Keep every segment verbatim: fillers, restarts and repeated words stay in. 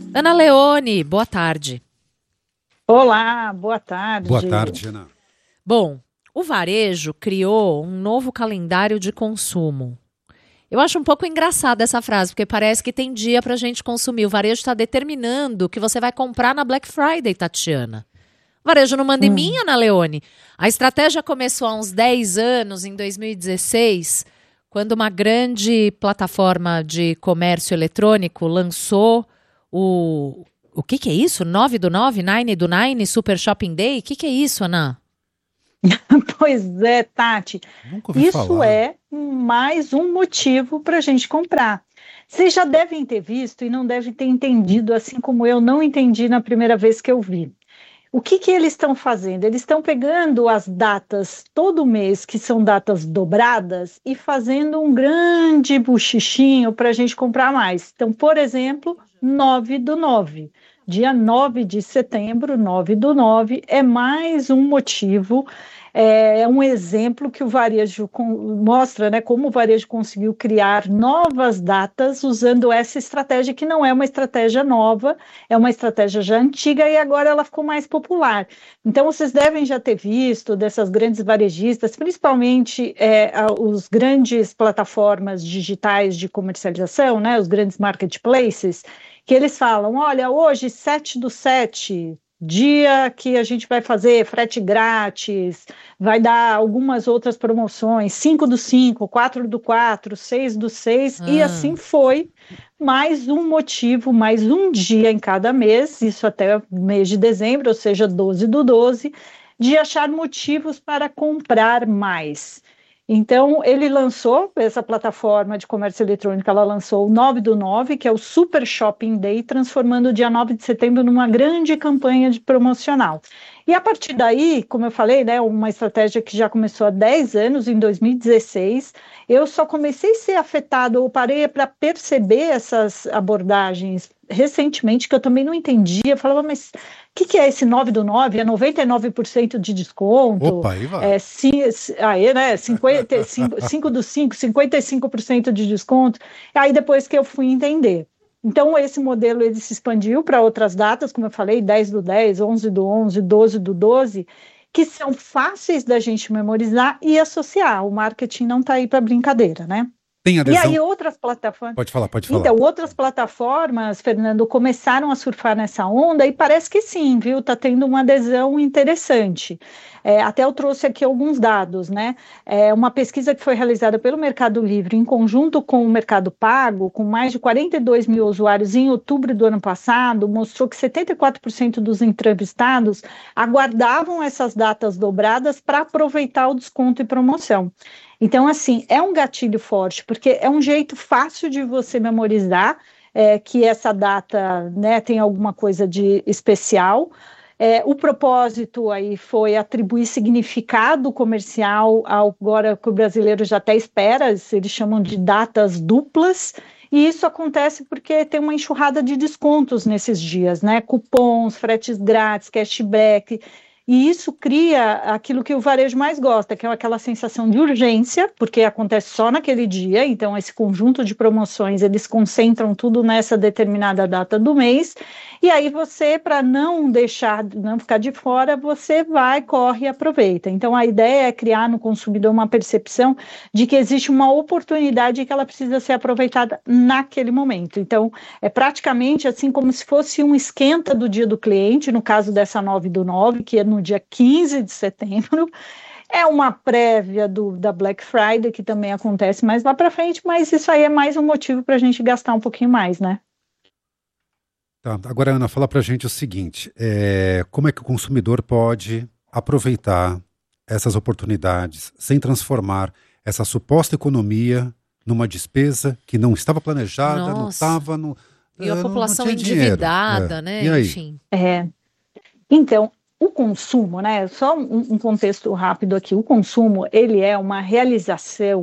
Ana Leone, boa tarde. Olá, boa tarde. Boa tarde, Ana. Bom, o varejo criou um novo calendário de consumo. Eu acho um pouco engraçada essa frase, porque parece que tem dia para a gente consumir. O varejo está determinando o que você vai comprar na Black Friday, Tatiana. O varejo não manda em mim, Hum. Ana Leone. A estratégia começou há uns dez anos, em dois mil e dezesseis, quando uma grande plataforma de comércio eletrônico lançou o... O que que é isso? nove do nove? nove do nove? Super Shopping Day? O que que é isso, Ana? Pois é, Tati. Nunca ouvi Isso falar. é mais um motivo para a gente comprar. Vocês já devem ter visto e não devem ter entendido, assim como eu não entendi na primeira vez que eu vi. O que que eles estão fazendo? Eles estão pegando as datas todo mês, que são datas dobradas, e fazendo um grande buchichinho para a gente comprar mais. Então, por exemplo, nove do nove. Dia nove de setembro, nove do nove, é mais um motivo, é um exemplo que o varejo com- mostra, né, como o varejo conseguiu criar novas datas usando essa estratégia, que não é uma estratégia nova, é uma estratégia já antiga e agora ela ficou mais popular. Então, vocês devem já ter visto dessas grandes varejistas, principalmente é, a- os grandes plataformas digitais de comercialização, né, os grandes marketplaces, que eles falam, olha, hoje, sete do sete, dia que a gente vai fazer frete grátis, vai dar algumas outras promoções, cinco do cinco, quatro do quatro, seis do seis, e Ah, assim foi. Mais um motivo, mais um dia em cada mês, isso até o mês de dezembro, ou seja, doze do doze, de achar motivos para comprar mais. Então, ele lançou, essa plataforma de comércio eletrônico, ela lançou o nove do nove, que é o Super Shopping Day, transformando o dia nove de setembro numa grande campanha de promocional. E a partir daí, como eu falei, né, uma estratégia que já começou há dez anos, em dois mil e dezesseis, eu só comecei a ser afetada ou parei para perceber essas abordagens recentemente, que eu também não entendia. Eu falava, mas o que, que é esse nove do nove? É noventa e nove por cento de desconto? Opa, aí vai. É, ci- ci- aí, né, cinquenta, cinco, cinco do cinco, cinquenta e cinco por cento de desconto. Aí depois que eu fui entender. Então, esse modelo ele se expandiu para outras datas, como eu falei, dez do dez, onze do onze, doze do doze, que são fáceis da gente memorizar e associar. O marketing não está aí para brincadeira, né? Tem E aí adesão? outras plataformas, Pode falar, pode falar. então, outras plataformas, Fernando, começaram a surfar nessa onda e parece que sim, viu? Está tendo uma adesão interessante. É, até eu trouxe aqui alguns dados, né? É, uma pesquisa que foi realizada pelo Mercado Livre em conjunto com o Mercado Pago, com mais de quarenta e dois mil usuários em outubro do ano passado, mostrou que setenta e quatro por cento dos entrevistados aguardavam essas datas dobradas para aproveitar o desconto e promoção. Então, assim, é um gatilho forte, porque é um jeito fácil de você memorizar é, que essa data, né, tem alguma coisa de especial. É, o propósito aí foi atribuir significado comercial ao agora que o brasileiro já até espera, eles chamam de datas duplas, e isso acontece porque tem uma enxurrada de descontos nesses dias, né? Cupons, fretes grátis, cashback. E isso cria aquilo que o varejo mais gosta, que é aquela sensação de urgência, porque acontece só naquele dia, então esse conjunto de promoções, eles concentram tudo nessa determinada data do mês, e aí você, para não deixar, não ficar de fora, você vai, corre e aproveita. Então a ideia é criar no consumidor uma percepção de que existe uma oportunidade que ela precisa ser aproveitada naquele momento. Então é praticamente assim como se fosse um esquenta do dia do cliente, no caso dessa nove do nove, que é no dia quinze de setembro, é uma prévia do, da Black Friday, que também acontece mais lá para frente, mas isso aí é mais um motivo para a gente gastar um pouquinho mais, né? Tá. Agora, Ana, fala pra gente o seguinte: é, como é que o consumidor pode aproveitar essas oportunidades sem transformar essa suposta economia numa despesa que não estava planejada, não nossa. estava, no, E a eh, não, não população tinha dinheiro. endividada, É. né? E aí? Enfim. É, então, o consumo, né? Só um, um contexto rápido aqui. O consumo, ele é uma realização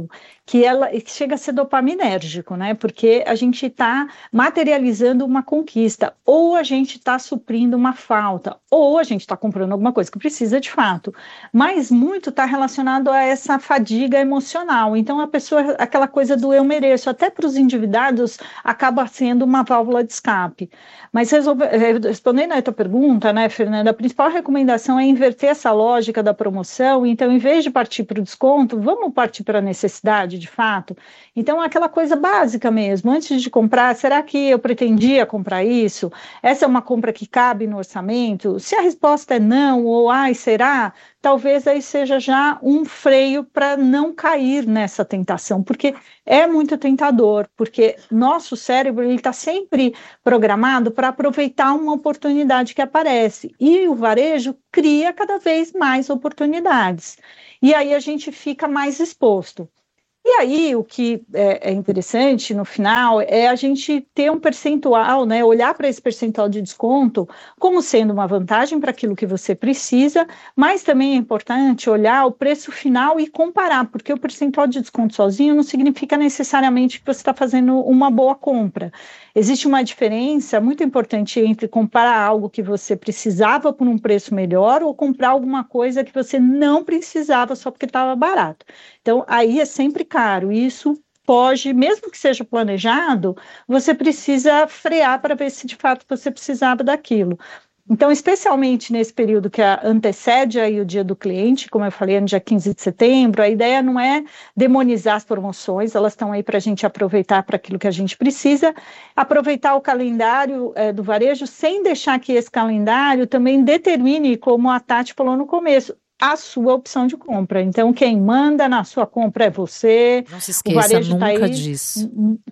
que ela que chega a ser dopaminérgico, né? Porque a gente está materializando uma conquista, ou a gente está suprindo uma falta, ou a gente está comprando alguma coisa que precisa de fato, mas muito está relacionado a essa fadiga emocional. Então, a pessoa, aquela coisa do eu mereço, até para os endividados, acaba sendo uma válvula de escape. Mas resolve, respondendo a tua pergunta, né, Fernanda, a principal recomendação é inverter essa lógica da promoção. Então, em vez de partir para o desconto, vamos partir para a necessidade, de fato. Então, aquela coisa básica mesmo, antes de comprar, será que eu pretendia comprar isso? Essa é uma compra que cabe no orçamento? Se a resposta é não, ou ai, será? Talvez aí seja já um freio para não cair nessa tentação, porque é muito tentador, porque nosso cérebro ele está sempre programado para aproveitar uma oportunidade que aparece, e o varejo cria cada vez mais oportunidades, e aí a gente fica mais exposto. E aí, o que é, é interessante no final é a gente ter um percentual, né, olhar para esse percentual de desconto como sendo uma vantagem para aquilo que você precisa, mas também é importante olhar o preço final e comparar, porque o percentual de desconto sozinho não significa necessariamente que você está fazendo uma boa compra. Existe uma diferença muito importante entre comprar algo que você precisava por um preço melhor ou comprar alguma coisa que você não precisava só porque estava barato. Então, aí é sempre caro. Isso pode, mesmo que seja planejado, você precisa frear para ver se de fato você precisava daquilo. Então, especialmente nesse período que antecede aí o dia do cliente, como eu falei, no dia quinze de setembro, a ideia não é demonizar as promoções, elas estão aí para a gente aproveitar para aquilo que a gente precisa, aproveitar o calendário é, do varejo, sem deixar que esse calendário também determine, como a Tati falou no começo, a sua opção de compra. Então, quem manda na sua compra é você. Não se esqueça nunca tá aí, disso.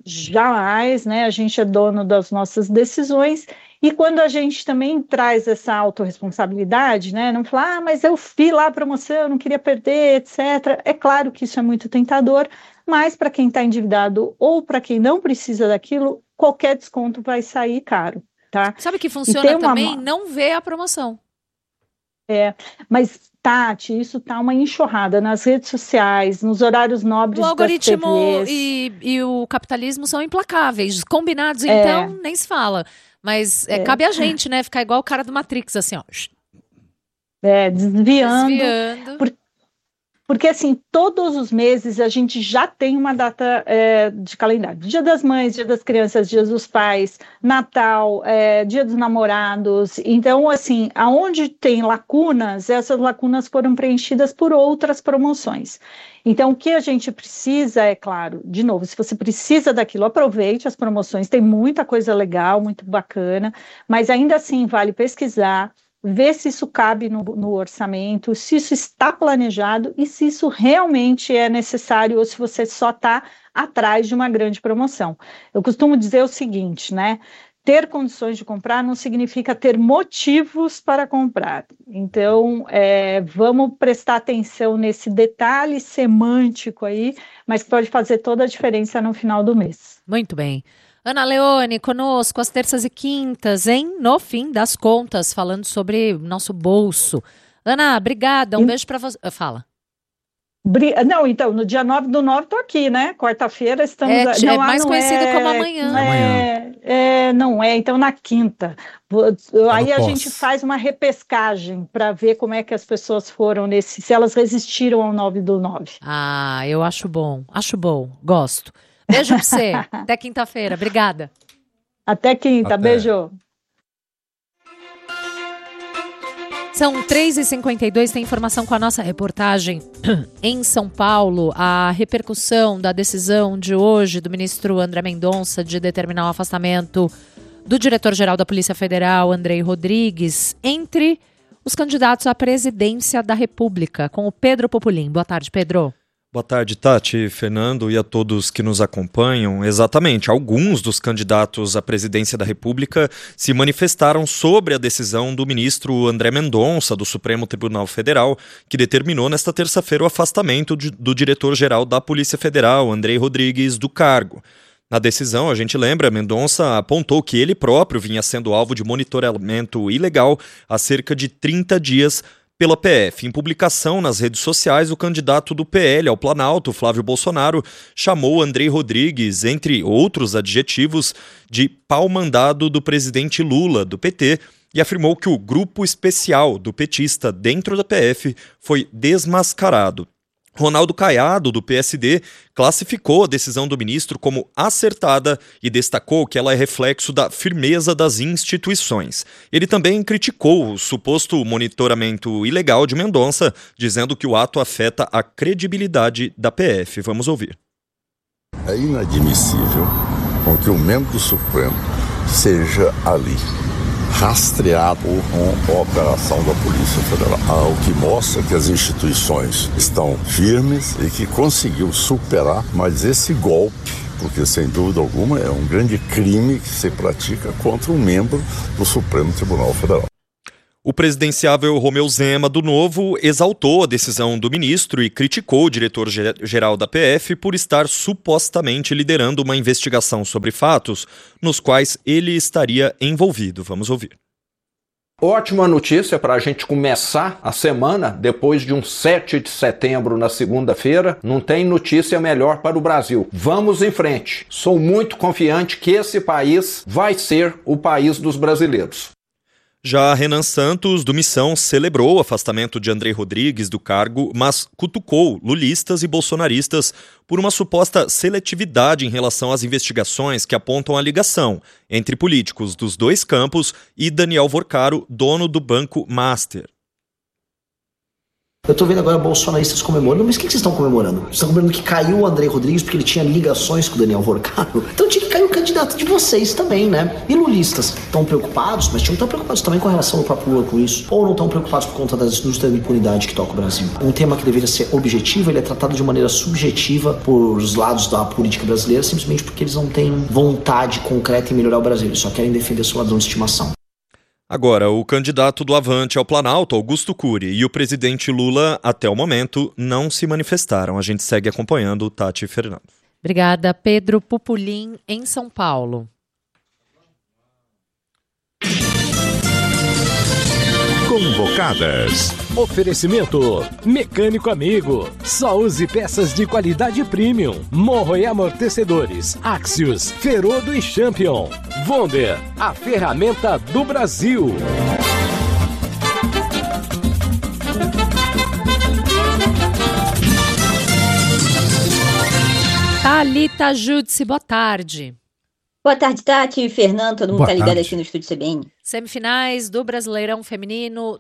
Jamais, né? A gente é dono das nossas decisões. E quando a gente também traz essa autorresponsabilidade, né? Não falar, ah, mas eu vi lá a promoção, eu não queria perder, etcétera. É claro que isso é muito tentador, mas para quem está endividado ou para quem não precisa daquilo, qualquer desconto vai sair caro, tá? Sabe que funciona uma... também? Não ver a promoção. É, mas, Tati, isso tá uma enxurrada nas redes sociais, nos horários nobres O algoritmo das T Vs. E, e o capitalismo são implacáveis. Combinados, É. então, nem se fala. Mas é, É. cabe a gente, né? Ficar igual o cara do Matrix, assim, ó. É, desviando. Desviando. Por- Porque, assim, todos os meses a gente já tem uma data é, de calendário. Dia das Mães, Dia das Crianças, Dia dos Pais, Natal, é, Dia dos Namorados. Então, assim, aonde tem lacunas, essas lacunas foram preenchidas por outras promoções. Então, o que a gente precisa, é claro, de novo, se você precisa daquilo, aproveite as promoções, tem muita coisa legal, muito bacana, mas ainda assim vale pesquisar, ver se isso cabe no, no orçamento, se isso está planejado e se isso realmente é necessário ou se você só está atrás de uma grande promoção. Eu costumo dizer o seguinte, né? Ter condições de comprar não significa ter motivos para comprar. Então, é, vamos prestar atenção nesse detalhe semântico aí, mas que pode fazer toda a diferença no final do mês. Muito bem. Ana Leone, conosco às terças e quintas, hein? No fim das contas, falando sobre nosso bolso. Ana, obrigada. Um E- beijo para você. Fala. Bri- Não, então, no dia nove do nove estou aqui, né? Quarta-feira estamos... É, a- é não, ah, mais não conhecido é- como amanhã. Não é, é, não é, então na quinta. Vou- Aí a pós. gente faz uma repescagem para ver como é que as pessoas foram nesse... Se elas resistiram ao nove do nove. Ah, eu acho bom. Acho bom. Gosto. Beijo pra você. Até quinta-feira. Obrigada. Até quinta, Até. beijo. São três e cinquenta e dois, tem informação com a nossa reportagem em São Paulo. A repercussão da decisão de hoje do ministro André Mendonça de determinar o afastamento do diretor-geral da Polícia Federal, Andrei Rodrigues, entre os candidatos à presidência da República, com o Pedro Populim. Boa tarde, Pedro. Boa tarde, Tati, Fernando e a todos que nos acompanham. Exatamente, alguns dos candidatos à presidência da República se manifestaram sobre a decisão do ministro André Mendonça, do Supremo Tribunal Federal, que determinou nesta terça-feira o afastamento de, do diretor-geral da Polícia Federal, Andrei Rodrigues, do cargo. Na decisão, a gente lembra, Mendonça apontou que ele próprio vinha sendo alvo de monitoramento ilegal há cerca de trinta dias pela P F. Em publicação nas redes sociais, o candidato do P L ao Planalto, Flávio Bolsonaro, chamou Andrei Rodrigues, entre outros adjetivos, de pau-mandado do presidente Lula, do P T, e afirmou que o grupo especial do petista dentro da P F foi desmascarado. Ronaldo Caiado, do P S D, classificou a decisão do ministro como acertada e destacou que ela é reflexo da firmeza das instituições. Ele também criticou o suposto monitoramento ilegal de Mendonça, dizendo que o ato afeta a credibilidade da P F. Vamos ouvir. É inadmissível com que um membro do Supremo seja ali rastreado com a operação da Polícia Federal, o que mostra que as instituições estão firmes e que conseguiu superar, mas esse golpe, porque sem dúvida alguma é um grande crime que se pratica contra um membro do Supremo Tribunal Federal. O presidenciável Romeu Zema, do Novo, exaltou a decisão do ministro e criticou o diretor-geral da P F por estar supostamente liderando uma investigação sobre fatos nos quais ele estaria envolvido. Vamos ouvir. Ótima notícia para a gente começar a semana, depois de um sete de setembro na segunda-feira. Não tem notícia melhor para o Brasil. Vamos em frente. Sou muito confiante que esse país vai ser o país dos brasileiros. Já Renan Santos, do Missão, celebrou o afastamento de Andrei Rodrigues do cargo, mas cutucou lulistas e bolsonaristas por uma suposta seletividade em relação às investigações que apontam a ligação entre políticos dos dois campos e Daniel Vorcaro, dono do Banco Master. Eu tô vendo agora bolsonaristas comemorando, mas o que, que vocês estão comemorando? Vocês estão comemorando que caiu o Andrei Rodrigues porque ele tinha ligações com o Daniel Vorcaro? Então tinha que cair o candidato de vocês também, né? E lulistas estão preocupados, mas tinham que estar preocupados também com relação ao próprio Lula com isso? Ou não estão preocupados por conta das indústrias da impunidade que toca o Brasil? Um tema que deveria ser objetivo, ele é tratado de maneira subjetiva por os lados da política brasileira, simplesmente porque eles não têm vontade concreta em melhorar o Brasil, eles só querem defender seu ladrão de estimação. Agora, o candidato do Avante ao Planalto, Augusto Cury, e o presidente Lula, até o momento, não se manifestaram. A gente segue acompanhando o Tati Fernando. Obrigada, Pedro Pupulim, em São Paulo. Convocadas. Oferecimento Mecânico Amigo. Só use peças de qualidade premium. Morro e amortecedores. Axios, Ferodo e Champion. Wonder, a ferramenta do Brasil. Thalita Júdice, boa tarde. Boa tarde, Tati e Fernando, todo mundo Boa tá ligado tarde. aqui no Estúdio C B N. Semifinais do Brasileirão Feminino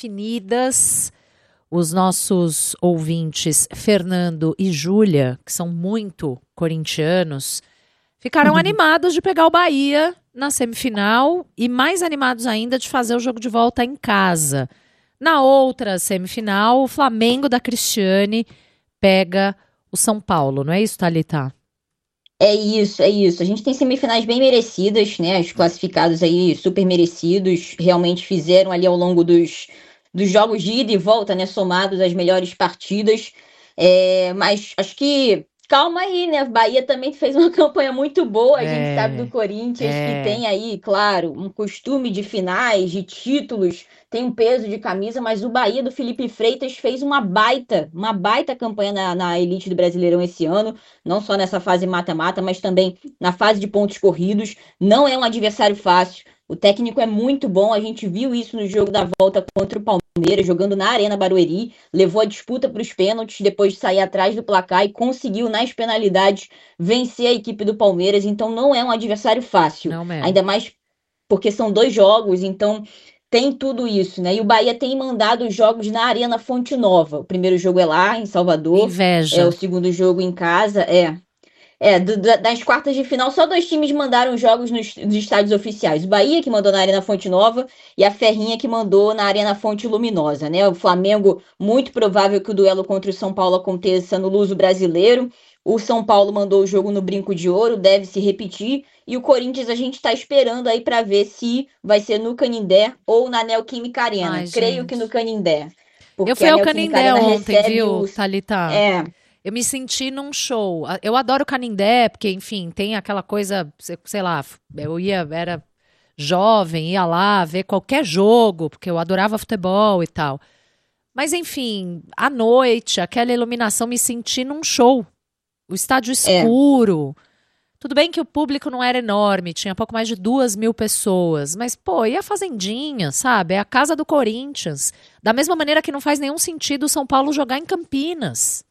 definidas. Os nossos ouvintes, Fernando e Júlia, que são muito corintianos, ficaram animados de pegar o Bahia na semifinal e mais animados ainda de fazer o jogo de volta em casa. Na outra semifinal, o Flamengo da Cristiane pega o São Paulo, não é isso, Thalita? É isso, é isso. A gente tem semifinais bem merecidas, né? Os classificados aí super merecidos, realmente fizeram ali ao longo dos, dos jogos de ida e volta, né? Somados as melhores partidas. É, mas acho que calma aí, né? Bahia também fez uma campanha muito boa, a É, gente sabe do Corinthians, é. que tem aí, claro, um costume de finais, de títulos, tem um peso de camisa, mas o Bahia do Felipe Freitas fez uma baita, uma baita campanha na, na elite do Brasileirão esse ano, não só nessa fase mata-mata, mas também na fase de pontos corridos. Não é um adversário fácil, o técnico é muito bom, a gente viu isso no jogo da volta contra o Palmeiras, jogando na Arena Barueri, levou a disputa para os pênaltis depois de sair atrás do placar e conseguiu, nas penalidades, vencer a equipe do Palmeiras. Então não é um adversário fácil, Não mesmo. ainda mais porque são dois jogos, então tem tudo isso, né? E o Bahia tem mandado os jogos na Arena Fonte Nova. O primeiro jogo é lá, em Salvador. Inveja. É o segundo jogo em casa, é. É, do, da- das quartas de final, só dois times mandaram jogos nos, nos estádios oficiais. O Bahia, que mandou na Arena Fonte Nova, e a Ferrinha, que mandou na Arena Fonte Luminosa, né? O Flamengo, muito provável que o duelo contra o São Paulo aconteça no Luso Brasileiro. O São Paulo mandou o jogo no Brinco de Ouro, deve se repetir. E o Corinthians, a gente tá esperando aí para ver se vai ser no Canindé ou na Neoquímica Arena. Ai, Creio gente. que no Canindé. Eu Porque fui a ao Neoquímica Canindé Arena ontem, recebe viu, os- Thalita? É. Eu me senti num show. Eu adoro o Canindé, porque, enfim, tem aquela coisa, sei- sei lá, eu ia, era jovem, ia lá ver qualquer jogo, porque eu adorava futebol e tal. Mas, enfim, à noite, aquela iluminação, me senti num show. O estádio escuro. É. Tudo bem que o público não era enorme, tinha pouco mais de duas mil pessoas. Mas, pô, e a Fazendinha, sabe? É a casa do Corinthians. Da mesma maneira que não faz nenhum sentido o São Paulo jogar em Campinas.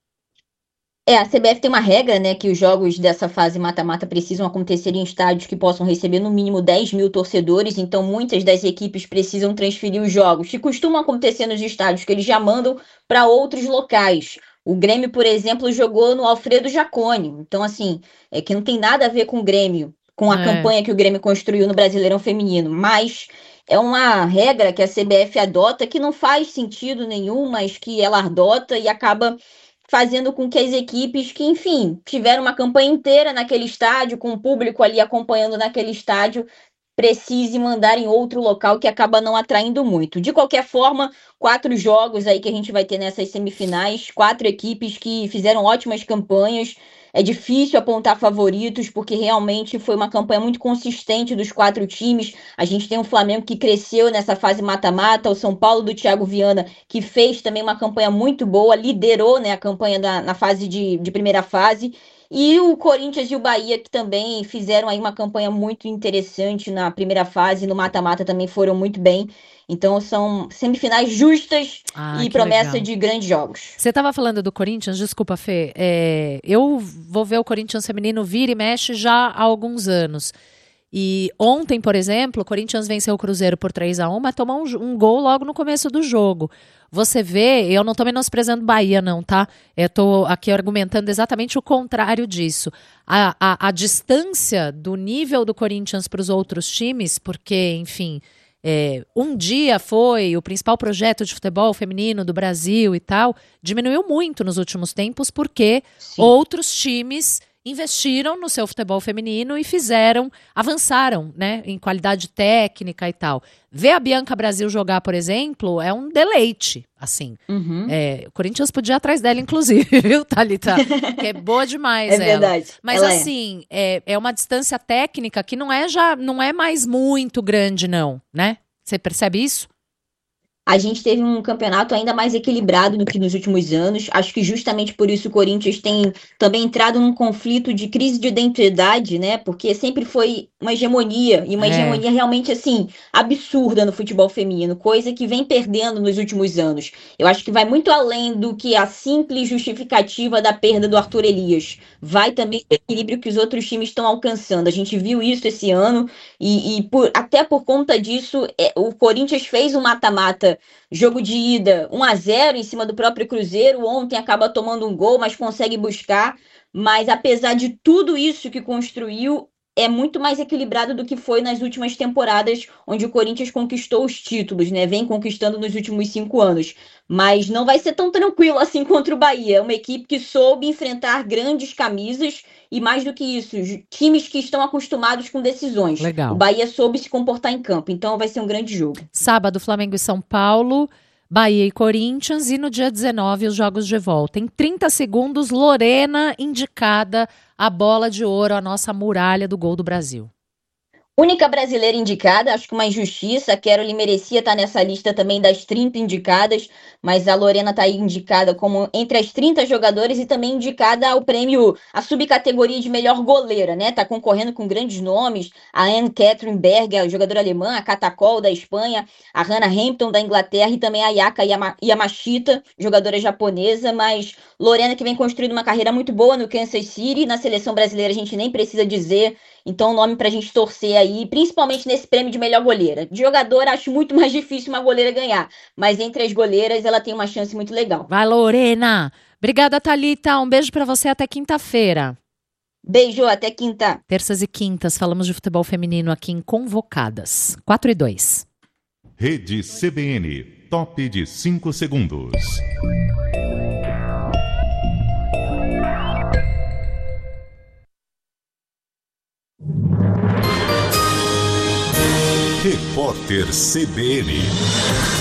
É, a C B F tem uma regra, né, que os jogos dessa fase mata-mata precisam acontecer em estádios que possam receber no mínimo dez mil torcedores, então muitas das equipes precisam transferir os jogos, que costumam acontecer nos estádios que eles já mandam para outros locais. O Grêmio, por exemplo, jogou no Alfredo Jaconi, então assim, é que não tem nada a ver com o Grêmio, com a é. campanha que o Grêmio construiu no Brasileirão Feminino, mas é uma regra que a C B F adota que não faz sentido nenhum, mas que ela adota e acaba fazendo com que as equipes que, enfim, tiveram uma campanha inteira naquele estádio, com o público ali acompanhando naquele estádio, precise mandar em outro local que acaba não atraindo muito. De qualquer forma, quatro jogos aí que a gente vai ter nessas semifinais, quatro equipes que fizeram ótimas campanhas. É difícil apontar favoritos, porque realmente foi uma campanha muito consistente dos quatro times. A gente tem o Flamengo que cresceu nessa fase mata-mata, o São Paulo do Thiago Viana, que fez também uma campanha muito boa, liderou, né, a campanha da, na fase de, de primeira fase. E o Corinthians e o Bahia, que também fizeram aí uma campanha muito interessante na primeira fase, no mata-mata também foram muito bem. Então são semifinais justas ah, e promessa legal. de grandes jogos. Você estava falando do Corinthians, desculpa, Fê. É, eu vou ver o Corinthians feminino vira e mexe já há alguns anos. E ontem, por exemplo, o Corinthians venceu o Cruzeiro por três a um, mas tomou um, um gol logo no começo do jogo. Você vê, eu não estou menosprezando Bahia não, tá? Eu estou aqui argumentando exatamente o contrário disso. A, a, a distância do nível do Corinthians para os outros times, porque, enfim, é, um dia foi o principal projeto de futebol feminino do Brasil e tal, diminuiu muito nos últimos tempos porque Sim. outros times investiram no seu futebol feminino e fizeram, avançaram, né, em qualidade técnica e tal. Ver a Bianca Brasil jogar, por exemplo, é um deleite, assim. Uhum. É, o Corinthians podia ir atrás dela, inclusive, viu, Thalita? Que é boa demais é ela. Verdade. Mas ela assim, é. É, é uma distância técnica que não é, já, não é mais muito grande, não, né? Você percebe isso? A gente teve um campeonato ainda mais equilibrado do que nos últimos anos. Acho que justamente por isso o Corinthians tem também entrado num conflito de crise de identidade, né? Porque sempre foi uma hegemonia, e uma é. hegemonia realmente, assim, absurda no futebol feminino, coisa que vem perdendo nos últimos anos. Eu acho que vai muito além do que a simples justificativa da perda do Arthur Elias. Vai também o equilíbrio que os outros times estão alcançando. A gente viu isso esse ano, e, e por, até por conta disso, é, o Corinthians fez um mata-mata, jogo de ida um a zero em cima do próprio Cruzeiro, ontem acaba tomando um gol, mas consegue buscar, mas apesar de tudo isso que construiu, é muito mais equilibrado do que foi nas últimas temporadas, onde o Corinthians conquistou os títulos, né? Vem conquistando nos últimos cinco anos, mas não vai ser tão tranquilo assim contra o Bahia. É uma equipe que soube enfrentar grandes camisas e, mais do que isso, times que estão acostumados com decisões. Legal. O Bahia soube se comportar em campo, então vai ser um grande jogo. Sábado, Flamengo e São Paulo, Bahia e Corinthians, e no dia dezenove os jogos de volta. Em trinta segundos, Lorena indicada a bola de ouro, a nossa muralha do gol do Brasil. Única brasileira indicada, acho que uma injustiça. A Caroline merecia estar nessa lista também das trinta indicadas, mas a Lorena está aí indicada como entre as trinta jogadoras e também indicada ao prêmio, a subcategoria de melhor goleira, né? Tá concorrendo com grandes nomes, a Anne-Catherine Berger, a jogadora alemã, a Katakol da Espanha, a Hannah Hampton da Inglaterra e também a Ayaka Yama- Yamashita, jogadora japonesa, mas Lorena que vem construindo uma carreira muito boa no Kansas City, na seleção brasileira a gente nem precisa dizer. Então, o nome pra gente torcer aí, principalmente nesse prêmio de melhor goleira. De jogadora, acho muito mais difícil uma goleira ganhar. Mas entre as goleiras, ela tem uma chance muito legal. Vai, Lorena! Obrigada, Thalita. Um beijo pra você até quinta-feira. Beijo, até quinta. Terças e quintas, falamos de futebol feminino aqui em Convocadas. quatro e dois. Rede C B N, top de cinco segundos. Repórter C B N.